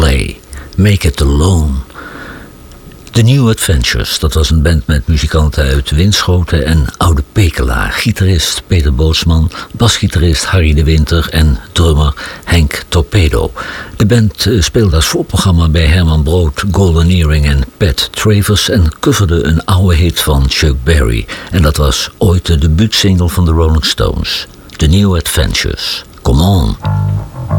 Play, Make It Alone. The New Adventures, dat was een band met muzikanten uit Winschoten en Oude Pekela. Gitarist Peter Bootsman, basgitarist Harry de Winter en drummer Henk Torpedo. De band speelde als voorprogramma bij Herman Brood, Golden Earring en Pat Travers en coverde een oude hit van Chuck Berry. En dat was ooit de debuutsingle van de Rolling Stones. The New Adventures. Come on!